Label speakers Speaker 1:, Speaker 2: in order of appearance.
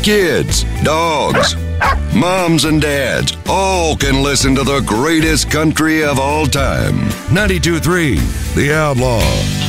Speaker 1: Kids, dogs, moms and dads, all can listen to the greatest country of all time. 92.3 The Outlaw.